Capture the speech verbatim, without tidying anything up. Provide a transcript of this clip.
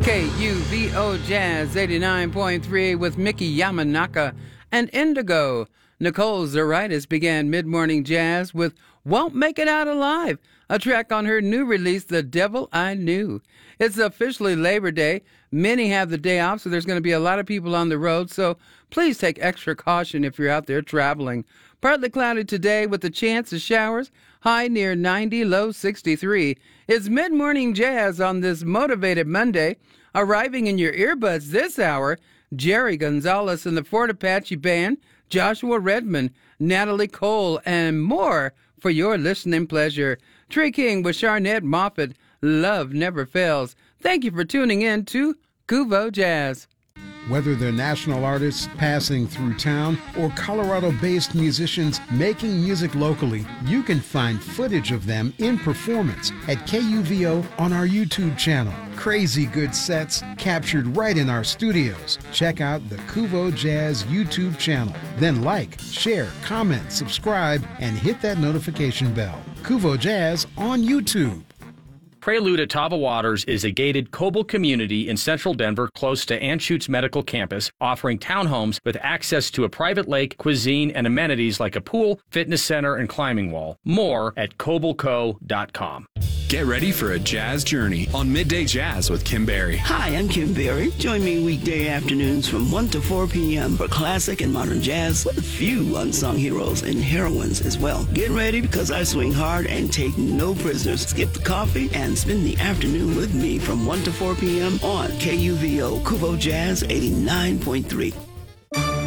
K U V O Jazz eighty-nine point three with Mickey Yamanaka and Indigo. Nicole Zaritis began mid-morning jazz with Won't Make It Out Alive, a track on her new release, The Devil I Knew. It's officially Labor Day. Many have the day off, so there's going to be a lot of people on the road, so please take extra caution if you're out there traveling. Partly cloudy today with a chance of showers, high near ninety, low sixty-three. It's mid-morning jazz on this motivated Monday. Arriving in your earbuds this hour, Jerry Gonzalez and the Fort Apache Band, Joshua Redmond, Natalie Cole, and more for your listening pleasure. Trey King with Charnette Moffett, Love Never Fails. Thank you for tuning in to Kuvo Jazz. Whether they're national artists passing through town or Colorado-based musicians making music locally, you can find footage of them in performance at K U V O on our YouTube channel. Crazy good sets captured right in our studios. Check out the Kuvo Jazz YouTube channel. Then like, share, comment, subscribe, and hit that notification bell. Kuvo Jazz on YouTube. Prelude at Tava Waters is a gated Coble community in central Denver close to Anschutz Medical Campus, offering townhomes with access to a private lake, cuisine, and amenities like a pool, fitness center, and climbing wall. More at coble co dot com. Get ready for a jazz journey on Midday Jazz with Kim Berry. Hi, I'm Kim Berry. Join me weekday afternoons from one to four p.m. for classic and modern jazz with a few unsung heroes and heroines as well. Get ready because I swing hard and take no prisoners. Skip the coffee and spend the afternoon with me from one to four p.m. on K U V O Kuvo Jazz eighty-nine point three.